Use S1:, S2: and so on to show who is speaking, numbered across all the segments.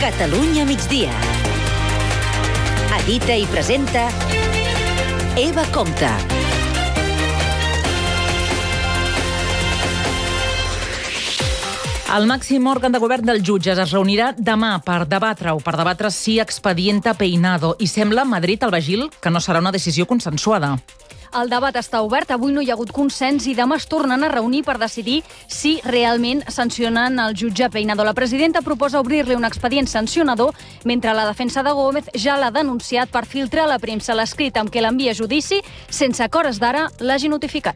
S1: Catalunya migdia. Edita i presenta Eva Compte.
S2: El màxim òrgan de govern dels jutges es reunirà demà per debatre si expedienta Peinado i sembla Madrid al Bagil que no serà una decisió consensuada.
S3: El debat està obert, avui no hi ha hagut consens i demà es tornen a reunir per decidir si realment sancionen el jutge Peinado. La presidenta proposa obrir-li un expedient sancionador, mentre la defensa de Gómez ja l'ha denunciat per filtrar a la premsa l'escrit amb què l'envia a judici sense que hores d'ara l'hagi notificat.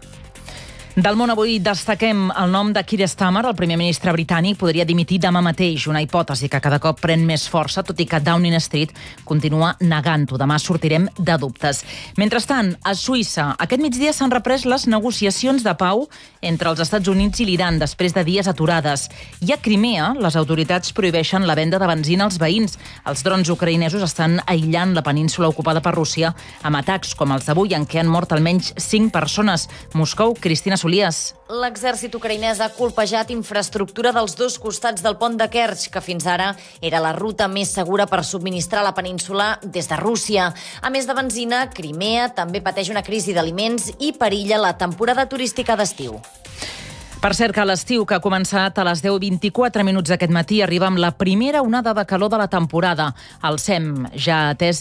S2: Del món avui destaquem el nom de Keir Starmer, el primer ministre britànic, podria dimitir demà mateix, una hipòtesi que cada cop pren més força, tot i que Downing Street continua negant-ho. Demà sortirem de dubtes. Mentrestant, a Suïssa, aquest migdia s'han reprès les negociacions de pau entre els Estats Units i l'Iran, després de dies aturades. I a Crimea, les autoritats prohibeixen la venda de benzina als veïns. Els drons ucraïnesos estan aïllant la península ocupada per Rússia amb atacs com els d'avui, en què han mort almenys 5 persones. Moscou, Cristina Solies.
S4: L'exèrcit ucraïnès ha colpejat infraestructura dels dos costats del pont de Kerch, que fins ara era la ruta més segura per subministrar la península des de Rússia. A més de benzina, Crimea també pateix una crisi d'aliments i perilla la temporada turística d'estiu.
S2: Per cert, que l'estiu, que ha començat a les 10:24 aquest matí, arriba amb la primera onada de calor de la temporada. El SEM ja ha atès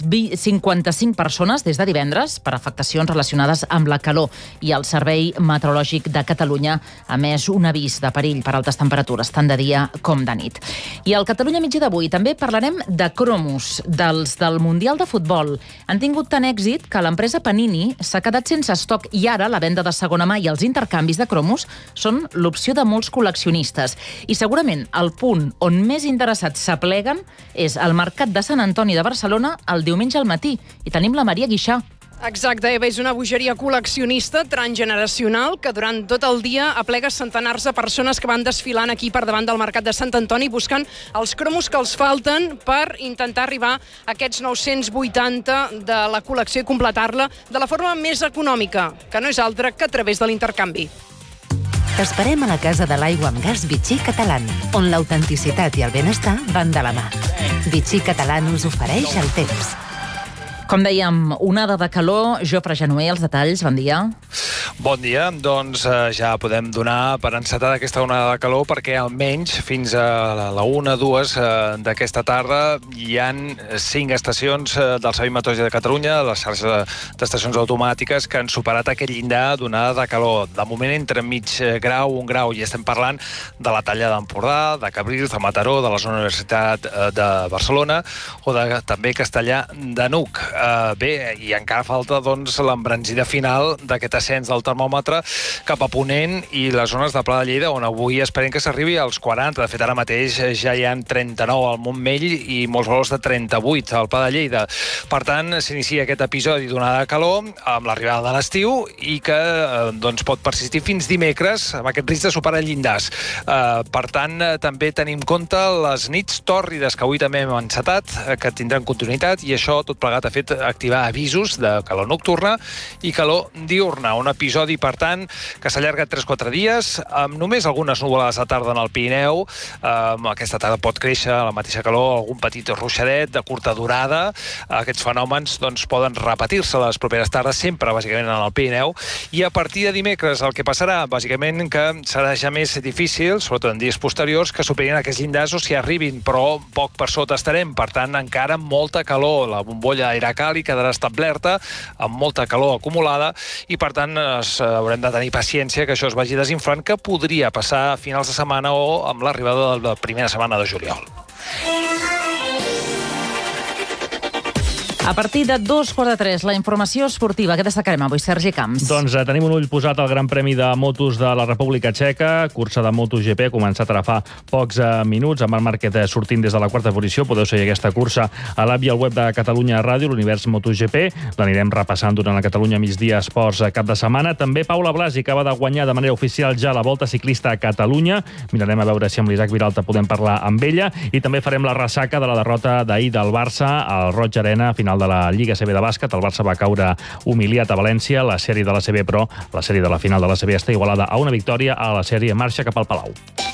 S2: 55 persones des de divendres per afectacions relacionades amb la calor i el Servei Meteorològic de Catalunya ha emès un avís de perill per altes temperatures, tant de dia com de nit. I al Catalunya Migdia d'avui també parlarem de cromos, dels del Mundial de Futbol. Han tingut tant èxit que l'empresa Panini s'ha quedat sense estoc i ara la venda de segona mà i els intercanvis de cromos són l'opció de molts col·leccionistes. I segurament el punt on més interessats s'apleguen és el Mercat de Sant Antoni de Barcelona el diumenge al matí. I tenim la Maria Guixà.
S5: Exacte, Eva, és una bogeria col·leccionista transgeneracional que durant tot el dia aplega centenars de persones que van desfilant aquí per davant del Mercat de Sant Antoni buscant els cromos que els falten per intentar arribar a aquests 980 de la col·lecció i completar-la de la forma més econòmica, que no és altra que a través de l'intercanvi.
S1: T'esperem a la Casa de l'Aigua amb Gas Vichy Catalán, on l'autenticitat i el benestar van de la mà. Vichy Catalán us ofereix el temps.
S2: Com dèiem, onada de calor. Jofre Januer, els detalls, bon dia.
S6: Bon dia, doncs ja podem donar per encetada aquesta onada de calor perquè almenys fins a la 1-2 d'aquesta tarda hi han 5 estacions del Servei Meteorològic de Catalunya, la xarxa d'estacions automàtiques, que han superat aquest llindar d'onada de calor. De moment entre mig grau, 1 grau, i estem parlant de la Talla d'Empordà, de Cabrils, de Mataró, de la zona Universitat de Barcelona o de també Castellar de Nuc. Bé, i encara falta doncs l'embranzida final d'aquest ascens del termòmetre cap a Ponent i les zones de Pla de Lleida, on avui esperem que s'arribi als 40. De fet, ara mateix ja hi ha 39 al Montmell i molts valors de 38 al Pla de Lleida. Per tant, s'inicia aquest episodi d'onada de calor amb l'arribada de l'estiu i que doncs, pot persistir fins dimecres amb aquest risc de superar llindars. Per tant, també tenim en compte les nits tòrrides que avui també hem encetat, que tindran continuïtat, i això tot plegat ha fet activar avisos de calor nocturna i calor diurna. Un episodi, per tant, que s'allarga 3-4 dies, amb només algunes nuvolades a tarda en el Pirineu. Aquesta tarda pot créixer la mateixa calor, algun petit ruixadet de curta durada. Aquests fenòmens doncs, poden repetir-se les properes tardes, sempre, bàsicament, en el Pirineu. I a partir de dimecres el que passarà, bàsicament, que serà ja més difícil, sobretot en dies posteriors, que superin aquests llindars o s'hi arribin, però poc per sota estarem. Per tant, encara molta calor. La bombolla d'aire càlid quedarà establerta, amb molta calor acumulada, i per tant haurem de tenir paciència que això es vagi desinflant, que podria passar a finals de setmana o amb l'arribada de la primera setmana de juliol.
S2: A partir de 2:45, la informació esportiva. Què destacarem avui, Sergi Camps?
S7: Doncs tenim un ull posat al Gran Premi de Motos de la República Txeca. Cursa de MotoGP ha començat ara fa pocs minuts, amb Marc Márquez sortint des de la 4ª posició. Podeu seguir aquesta cursa a l'app i al web de Catalunya Ràdio, l'univers MotoGP. L'anirem repassant durant la Catalunya Migdia Esports cap de setmana. També Paula Blasi acaba de guanyar de manera oficial ja la Volta Ciclista a Catalunya. Mirarem a veure si amb l'Isaac Vilalta podem parlar amb ella. I també farem la ressaca de la derrota d'ahir del Barça al Roig Arena, final de la Lliga CB de bàsquet. El Barça va caure humiliat a València. La sèrie de la CB, però la sèrie de la final de la CB està igualada a una victòria. A la sèrie marxa cap al Palau.